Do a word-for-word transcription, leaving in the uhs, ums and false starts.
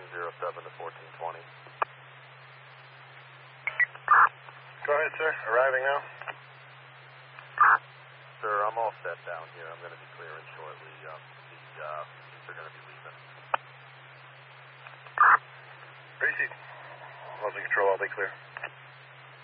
fourteen oh seven to fourteen twenty. Go ahead, sir. Arriving now. Sir, I'm all set down here. I'm going to be clearing shortly. Um, the uh, they're going to be leaving. Tracy, Losing control, all be clear.